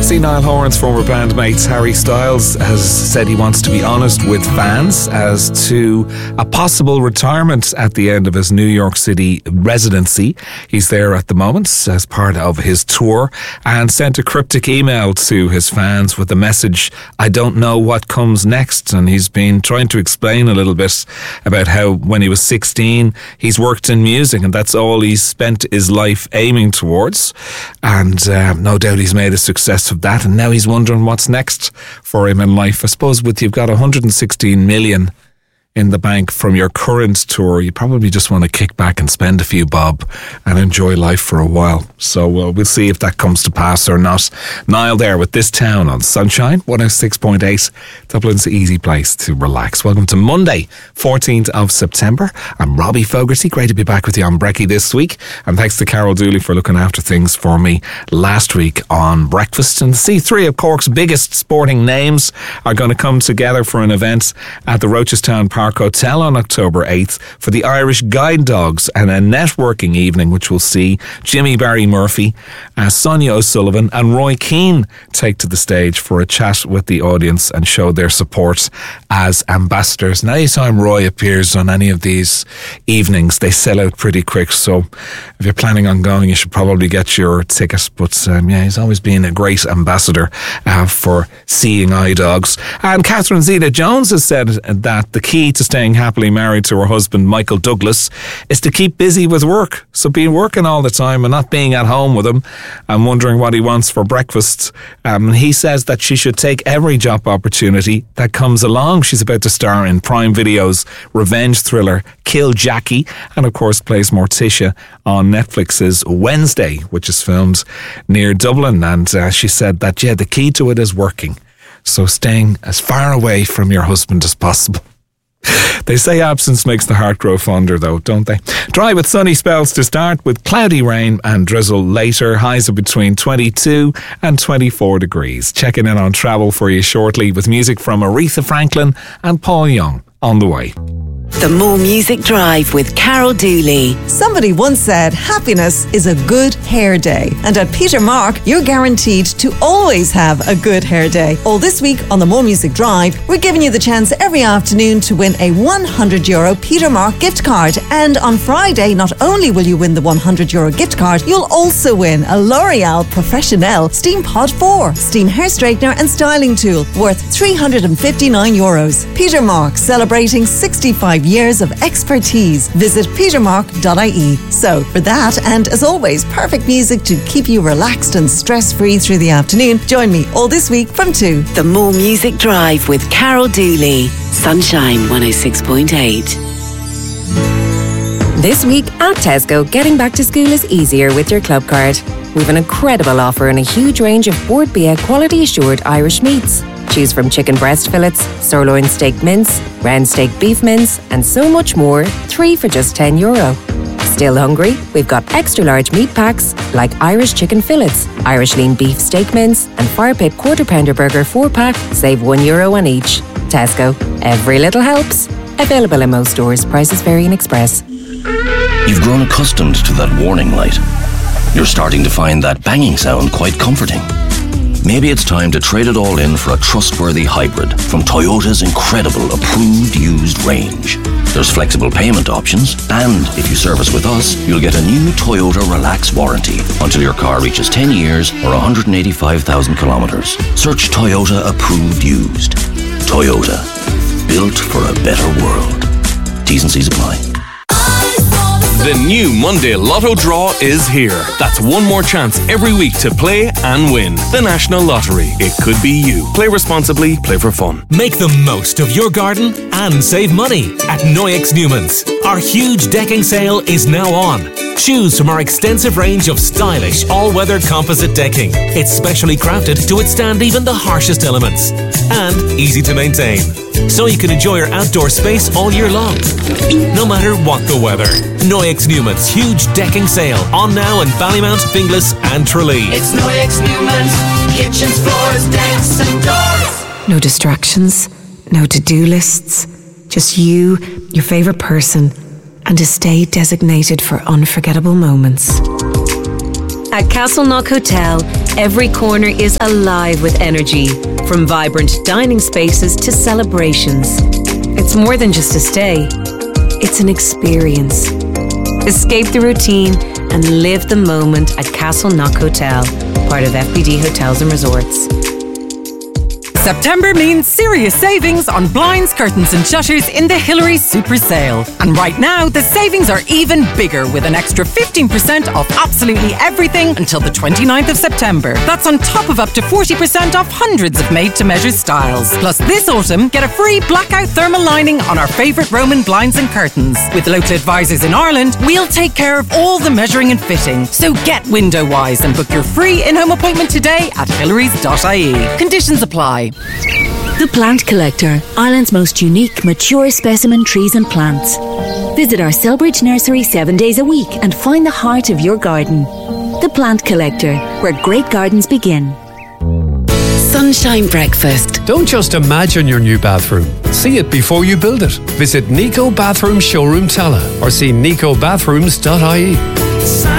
see Niall Horan's former bandmate Harry Styles has said he wants to be honest with fans as to a possible retirement at the end of his New York City residency. He's there at the moment as part of his tour and sent a cryptic email to his fans with the message, "I don't know what comes next." And he's been trying to explain a little bit about how when he was 16, he's worked in music and that's all he's spent his life aiming towards. And no doubt he's made a success of that, and now he's wondering what's next for him in life. I suppose with you've got 116 million in the bank from your current tour, you probably just want to kick back and spend a few bob and enjoy life for a while. So we'll see if that comes to pass or not. Niall there with This Town on Sunshine 106.8, Dublin's easy place to relax. Welcome to Monday, 14th of September. I'm Robbie Fogarty. Great to be back with you on Brekkie this week. And thanks to Carol Dooley for looking after things for me last week on Breakfast. And see, three of Cork's biggest sporting names are going to come together for an event at the Rochestown Park Hotel on October 8th for the Irish Guide Dogs and a networking evening which will see Jimmy Barry Murphy, Sonia O'Sullivan and Roy Keane take to the stage for a chat with the audience and show their support as ambassadors. And anytime Roy appears on any of these evenings, they sell out pretty quick, so if you're planning on going, you should probably get your ticket. But he's always been a great ambassador for Seeing Eye Dogs. And Catherine Zeta-Jones has said that the key to staying happily married to her husband Michael Douglas is to keep busy with work. So being working all the time and not being at home with him and wondering what he wants for breakfast. He says that she should take every job opportunity that comes along. She's about to star in Prime Video's revenge thriller Kill Jackie, and of course plays Morticia on Netflix's Wednesday, which is filmed near Dublin. And she said that the key to it is working, so staying as far away from your husband as possible. They say absence makes the heart grow fonder though, don't they? Dry with sunny spells to start, with cloudy rain and drizzle later. Highs are between 22 and 24 degrees. Checking in on travel for you shortly with music from Aretha Franklin and Paul Young on the way. The More Music Drive with Carol Dooley. Somebody once said happiness is a good hair day. And at Peter Mark, you're guaranteed to always have a good hair day. All this week on the More Music Drive, we're giving you the chance every afternoon to win a €100 Peter Mark gift card. And on Friday, not only will you win the €100 gift card, you'll also win a L'Oreal Professionnel Steam Pod 4 steam hair straightener and styling tool worth €359. Peter Mark, celebrating 65 years of expertise. Visit petermark.ie. So for that, and as always, perfect music to keep you relaxed and stress-free through the afternoon, join me all this week from 2. The More Music Drive with Carol Dooley. Sunshine 106.8. This week at Tesco, getting back to school is easier with your club card. We've an incredible offer and a huge range of Bord Bia quality assured Irish meats. Choose from chicken breast fillets, sirloin steak mince, round steak beef mince, and so much more, 3 for just €10. Still hungry? We've got extra large meat packs like Irish chicken fillets, Irish lean beef steak mince, and Fire Pit quarter pounder burger 4-pack, save €1 on each. Tesco, every little helps. Available in most stores, prices vary in Express. You've grown accustomed to that warning light. You're starting to find that banging sound quite comforting. Maybe it's time to trade it all in for a trustworthy hybrid from Toyota's incredible approved used range. There's flexible payment options, and if you service with us, you'll get a new Toyota Relax warranty until your car reaches 10 years or 185,000 kilometres. Search Toyota approved used. Toyota, built for a better world. T's and C's apply. The new Monday Lotto draw is here. That's one more chance every week to play and win. The National Lottery. It could be you. Play responsibly, play for fun. Make the most of your garden and save money at Noyex Newman's. Our huge decking sale is now on. Choose from our extensive range of stylish all-weather composite decking. It's specially crafted to withstand even the harshest elements. And easy to maintain, so you can enjoy your outdoor space all year long, no matter what the weather. Noyex Newman's huge decking sale on now in Ballymount, Finglas and Tralee. It's Noyex Newman's, kitchens, floors, decks and doors. No distractions, no to-do lists, just you, your favourite person, and a stay designated for unforgettable moments. At Castleknock Hotel, Every corner is alive with energy, from vibrant dining spaces to celebrations. It's more than just a stay, it's an experience. Escape the routine and live the moment at Castle Knock Hotel, part of FBD Hotels and Resorts. September means serious savings on blinds, curtains and shutters in the Hillary Super Sale. And right now, the savings are even bigger with an extra 15% off absolutely everything until the 29th of September. That's on top of up to 40% off hundreds of made-to-measure styles. Plus, this autumn, get a free blackout thermal lining on our favourite Roman blinds and curtains. With local advisors in Ireland, we'll take care of all the measuring and fitting. So get window-wise and book your free in-home appointment today at hillary.ie. Conditions apply. The Plant Collector, Ireland's most unique, mature specimen trees and plants. Visit our Selbridge nursery 7 days a week and find the heart of your garden. The Plant Collector, where great gardens begin. Sunshine Breakfast. Don't just imagine your new bathroom. See it before you build it. Visit Nico Bathroom Showroom Tala or see nicobathrooms.ie.